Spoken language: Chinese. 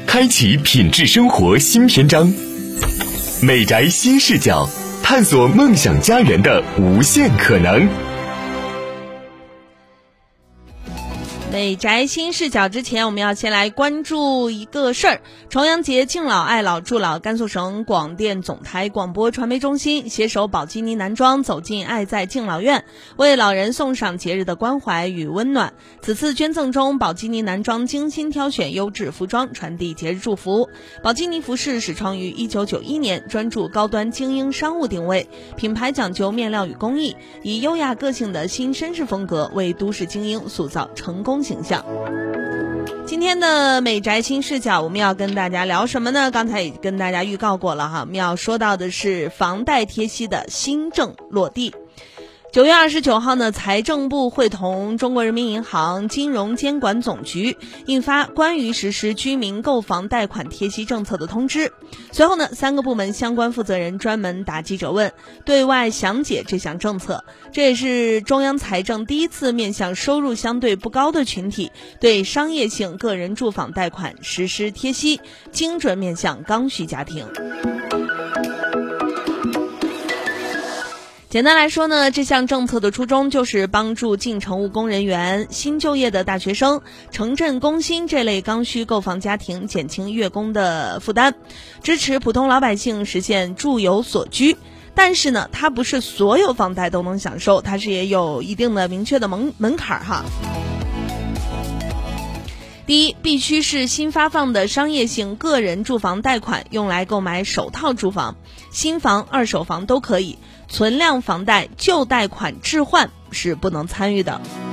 开启品质生活新篇章。美宅新视角，探索梦想家园的无限可能。 美宅新视角之前，我们要先来关注一个事儿。重阳节敬老爱老助老，甘肃省广电总台广播传媒中心携手宝鸡尼男装走进爱在敬老院，为老人送上节日的关怀与温暖。此次捐赠中，宝鸡尼男装精心挑选优质服装，传递节日祝福。宝鸡尼服饰始创于1991年，专注高端精英商务定位，品牌讲究面料与工艺，以优雅个性的新绅士风格为都市精英塑造成功形象。今天的美宅新视角，我们要跟大家聊什么呢？刚才也跟大家预告过了哈，我们要说到的是房贷贴息的新政落地。9月29号呢，财政部会同中国人民银行金融监管总局印发关于实施居民购房贷款贴息政策的通知。随后呢，3个部门相关负责人专门答记者问，对外详解这项政策。这也是中央财政第一次面向收入相对不高的群体，对商业性个人住房贷款实施贴息，精准面向刚需家庭。简单来说呢，这项政策的初衷就是帮助进城务工人员、新就业的大学生、城镇工薪这类刚需购房家庭减轻月供的负担，支持普通老百姓实现住有所居。但是呢，它不是所有房贷都能享受，它是也有一定的明确的门槛哈。第一，必须是新发放的商业性个人住房贷款，用来购买首套住房，新房、二手房都可以，存量房贷、旧贷款置换是不能参与的。